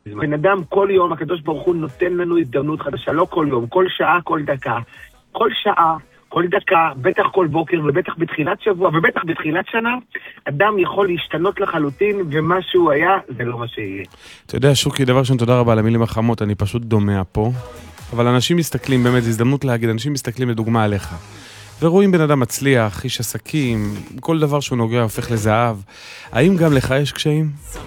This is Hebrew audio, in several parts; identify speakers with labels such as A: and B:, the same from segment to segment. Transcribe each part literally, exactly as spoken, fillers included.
A: בן אדם כל יום, הקדוש ברוך הוא נותן לנו הזדמנות חדשה, לא כל יום, כל שעה, כל דקה. כל שעה, כל דקה, בטח כל בוקר ובטח בתחילת שבוע ובטח בתחילת שנה, אדם יכול להשתנות לחלוטין, ומה שהוא היה, זה לא מה שיהיה.
B: אתה יודע, שוקי, דבר ראשון, תודה רבה על המילים החמות, אני פשוט דומע פה, אבל אנשים מסתכלים, באמת, זו הזדמנות להגיד, אנשים מסתכלים לדוגמה עליך, ורואים בן אדם מצליח, איש עסקים, כל דבר שהוא נוגע הופך לזהב. האם גם לך יש קשיים?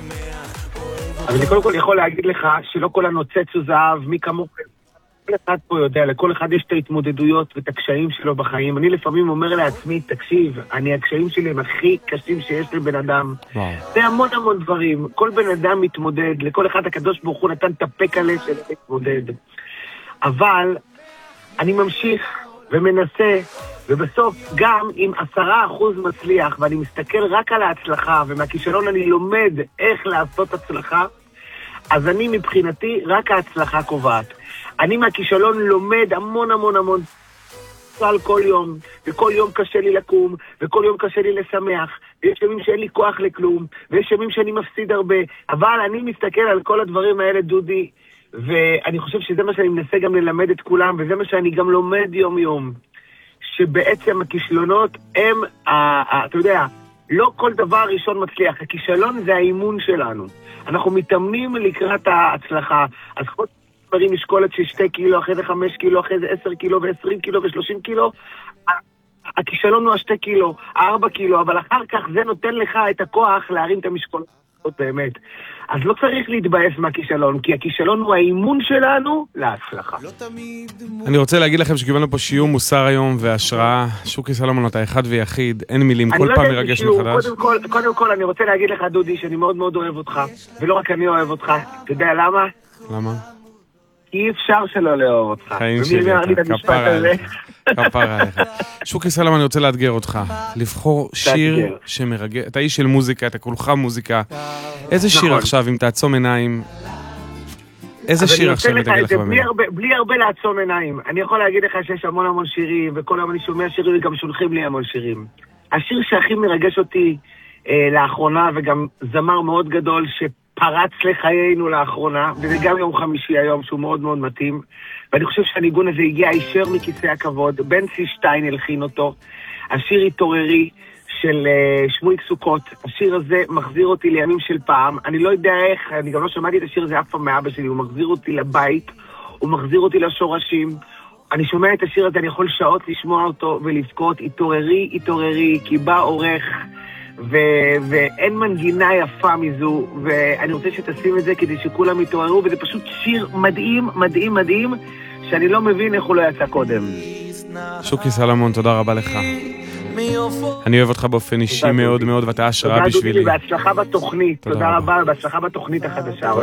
A: אבל אני קודם כל יכול להגיד לך שלא כל הנוצץ הוא זהב, מי כמוך, כל אחד פה יודע, לכל אחד יש את ההתמודדויות ואת הקשיים שלו בחיים. אני לפעמים אומר לעצמי, תקשיב, אני הקשיים שלי הם הכי קשים שיש לבן אדם. וואו. זה המון המון דברים, כל בן אדם מתמודד, לכל אחד הקדוש ברוך הוא נתן את הפק עלי של להתמודד. אבל אני ממשיך ומנסה, ובסוף גם אם עשרה אחוז מצליח, ואני מסתכל רק על ההצלחה, ומהכישלון אני לומד איך לעשות הצלחה, אז אני מבחינתי רק ההצלחה קובעת. אני מהכישלון לומד המון המון המון על כל יום, וכל יום קשה לי לקום, וכל יום קשה לי לשמח, ויש ימים שאין לי כוח לכלום, ויש ימים שאני מפסיד הרבה, אבל אני מסתכל על כל הדברים האלה, דודי, ואני חושב שזה מה שאני מנסה גם ללמד את כולם, וזה מה שאני גם לומד יום יום, שבעצם הכישלונות הם, אתה יודע, לא כל דבר ראשון מצליח, הכישלון זה האימון שלנו, אנחנו מתאמנים לקראת ההצלחה, אז כל דברים משקולת של שתי קילו, אחרי זה חמש קילו, אחרי זה עשר קילו ועשרים קילו ושלושים קילו, הכישלון הוא השתי קילו, הארבע קילו, אבל אחר כך זה נותן לך את הכוח להרים את המשקולת באמת. אז לא צריך להתבאס מהכישלון, כי הכישלון הוא האימון שלנו להצלחה.
B: אני רוצה להגיד לכם שקיבלנו פה שיעור מוסר היום והשראה. שוקי סלומון, אתה אחד ויחיד, אין מילים, כל פעם מרגש מחדש.
A: קודם כל, קודם כל אני רוצה להגיד לך, דודי, שאני מאוד מאוד אוהב אותך, ולא רק אני אוהב אותך. אתה יודע למה?
B: למה?
A: אי אפשר שלא לאהוב אותך.
B: חיים שלי, כפרה עליך. כפרה עליך. שוקי סלומון, אני רוצה לאתגר אותך. לבחור שיר שמרגש, אתה איש של מוזיקה, אתה כולך מוזיקה. איזה שיר עכשיו, אם תעצום עיניים, איזה שיר עכשיו מתגל לך במילה?
A: בלי הרבה לעצום עיניים. אני יכול להגיד לך שיש המון המון שירים, וכל היום אני שומע שירים, וגם שולחים לי המון שירים. השיר שהכי מרגש אותי לאחרונה, וגם זמר מאוד גדול ש... פרץ לחיינו לאחרונה, וזה גם יום חמישי היום שהוא מאוד מאוד מתאים, ואני חושב שהניגון הזה הגיע הישר מכיסא הכבוד, בנצי שטיין הלחין אותו, השיר התעוררי של uh, שמואל סוכות, השיר הזה מחזיר אותי לימים של פעם, אני לא יודע איך, אני גם לא שמעתי את השיר הזה אף פעם מאבא שלי, הוא מחזיר אותי לבית, הוא מחזיר אותי לשורשים, אני שומע את השיר הזה, אני יכול שעות לשמוע אותו ולבכות, התעוררי, התעוררי, כי בא עורך, ו- ואין מנגינה יפה מזו, ואני רוצה שתשים את זה כדי שכולם יתעוררו, וזה פשוט שיר מדהים, מדהים, מדהים, שאני לא מבין איך הוא לא יצא קודם.
B: שוקי סלומון, תודה רבה לך. אני אוהב אותך באופן אישי מאוד מאוד, ואתה השראה בשבילי.
A: תודה דודי, בהצלחה בתוכנית. תודה רבה, בהצלחה בתוכנית החדשה.